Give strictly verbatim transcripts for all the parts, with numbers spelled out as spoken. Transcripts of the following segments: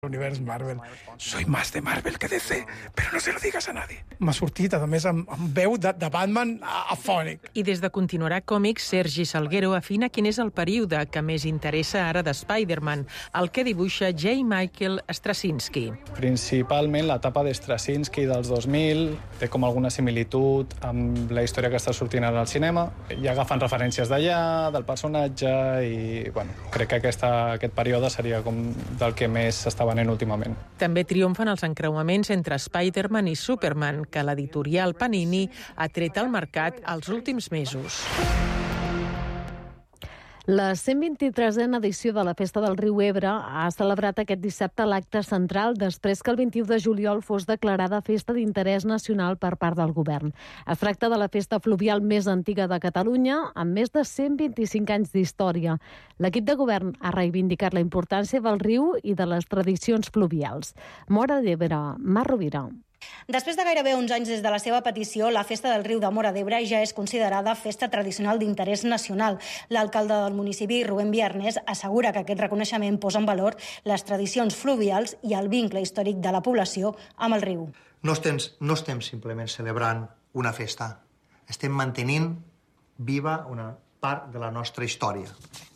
L'univers Marvel. Soy más de Marvel que D C, però no se lo digas a nadie. M'ha sortit, a més, amb, amb veu de, de Batman afònic. I des de Continuarà Còmics, Sergi Salguero afina quin és el període que més interessa ara de Spider-Man, el que dibuixa J. Michael Straczynski. Principalment l'etapa de Straczynski dels dos mil té com alguna similitud amb la història que està sortint ara al cinema. I agafen referències d'allà, del personatge, i bueno, crec que aquesta, aquest període seria com del que més s'estava venent últimament. També triomfen els encreuaments entre Spider-Man i Superman, que l'editorial Panini ha tret al mercat els últims mesos. La cent vint-i-tresena edició de la Festa del Riu Ebre ha celebrat aquest dissabte l'acte central després que el vint-i-u de juliol fos declarada Festa d'Interès Nacional per part del govern. Es tracta de la festa fluvial més antiga de Catalunya, amb més de cent vint-i-cinc anys d'història. L'equip de govern ha reivindicat la importància del riu i de les tradicions fluvials. Móra d'Ebre, Mar Rovira. Després de gairebé uns anys des de la seva petició, la Festa del Riu de Móra d'Ebre ja és considerada festa tradicional d'interès nacional. L'alcalde del municipi, Rubén Viarnés, assegura que aquest reconeixement posa en valor les tradicions fluvials i el vincle històric de la població amb el riu. No estem, no estem simplement celebrant una festa, estem mantenint viva una part de la nostra història.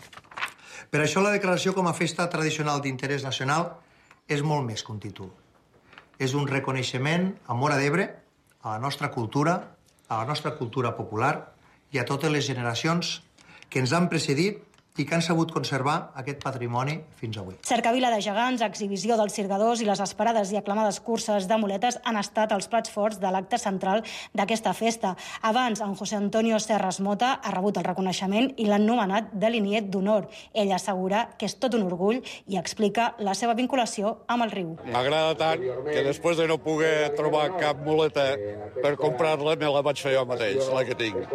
Per això la declaració com a festa tradicional d'interès nacional és molt més que un títol. És un reconeixement a Móra d'Ebre, a la nostra cultura, a la nostra cultura popular i a totes les generacions que ens han precedit i que han sabut conservar aquest patrimoni fins avui. Cercavila de gegants, exhibició dels cirgadors i les esperades i aclamades curses de muletes han estat els plats forts de l'acte central d'aquesta festa. Abans, en José Antonio Serras Mota ha rebut el reconeixement i l'han nomenat deliniet d'honor. Ell assegura que és tot un orgull i explica la seva vinculació amb el riu. M'agrada tant que després de no poder trobar cap muleta per comprar-la, me la vaig fer jo mateix, la que tinc.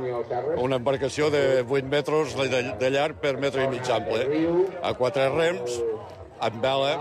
Una embarcació de vuit metres de, de llarg per metre i mig ample, a quatre rems, amb vela,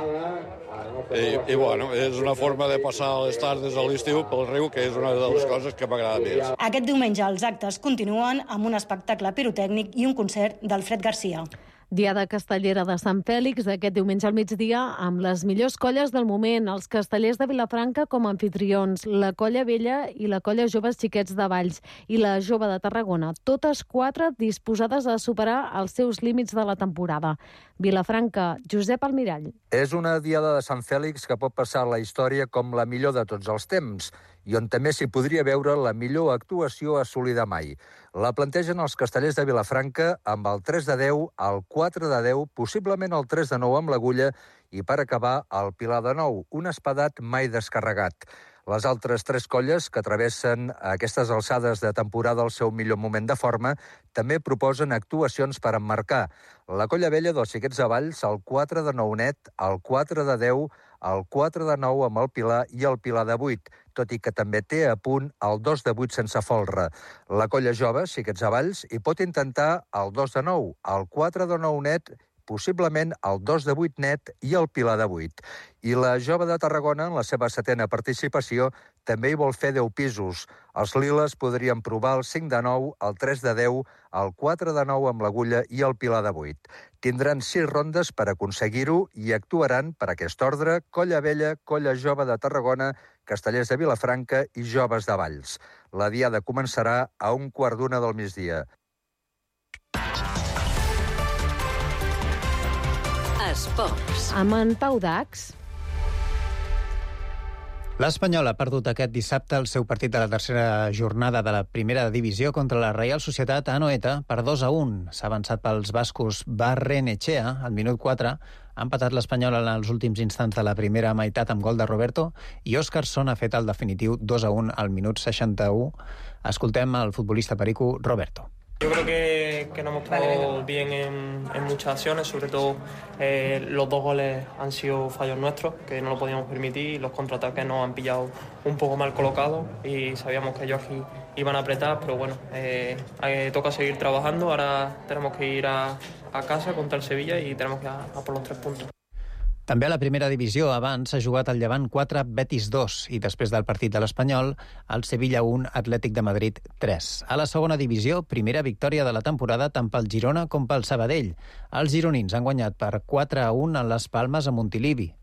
i, i bueno, és una forma de passar les tardes a l'estiu pel riu, que és una de les coses que m'agrada més. Aquest diumenge els actes continuen amb un espectacle pirotècnic i un concert d'Alfred Garcia. Diada Castellera de Sant Fèlix, aquest diumenge al migdia, amb les millors colles del moment, els castellers de Vilafranca com a anfitrions, la Colla Vella i la Colla Joves Xiquets de Valls i la Jove de Tarragona, totes quatre disposades a superar els seus límits de la temporada. Vilafranca, Josep Almirall. És una Diada de Sant Fèlix que pot passar a la història com la millor de tots els temps i on també s'hi podria veure la millor actuació assolida mai. La plantegen els castellers de Vilafranca amb el tres de deu, el quatre de deu, possiblement el tres de nou amb l'Agulla i, per acabar, el Pilar de nou, un espadat mai descarregat. Les altres tres colles que travessen aquestes alçades de temporada al seu millor moment de forma també proposen actuacions per emmarcar. La Colla Vella dels Xiquets de Valls, el quatre de nou net, el quatre de deu, el quatre de nou amb el Pilar i el Pilar de vuit, tot i que també té a punt el dos de vuit sense folre. La Colla Jove, Xiquets de Valls, hi pot intentar el dos de nou, el quatre de nou net, possiblement el dos de vuit net i el Pilar de vuit. I la Jove de Tarragona, en la seva setena participació, també hi vol fer deu pisos. Els liles podrien provar el cinc de nou, el tres de deu, el quatre de nou amb l'Agulla i el Pilar de vuit. Tindran sis rondes per aconseguir-ho i actuaran per aquest ordre Colla Vella, Colla Jove de Tarragona, Castellers de Vilafranca i Joves de Valls. La diada començarà a un quart d'una del migdia. Esports. Amb en Pau Dax. L'Espanyol ha perdut aquest dissabte el seu partit de la tercera jornada de la primera divisió contra la Reial Societat Anoeta per dos a un. S'ha avançat pels bascos Barrenechea al minut quatre. Ha empatat l'Espanyol en els últims instants de la primera meitat amb gol de Roberto i Óscarson ha fet el definitiu dos a un al minut seixanta-u. Escoltem el futbolista perico Roberto. Yo creo que, que nos hemos quedado bien en, en muchas acciones, sobre todo eh, los dos goles han sido fallos nuestros, que no lo podíamos permitir, y los contraataques nos han pillado un poco mal colocados y sabíamos que ellos aquí iban a apretar, pero bueno, eh, eh, toca seguir trabajando, ahora tenemos que ir a, a casa contra el Sevilla y tenemos que ir a, a por los tres puntos. També a la primera divisió abans s'ha jugat el Llevant quatre, Betis dos i després del partit de l'Espanyol, el Sevilla un, Atlètic de Madrid tres. A la segona divisió, primera victòria de la temporada tant pel Girona com pel Sabadell. Els gironins han guanyat per quatre a un en les Palmes a Montilivi.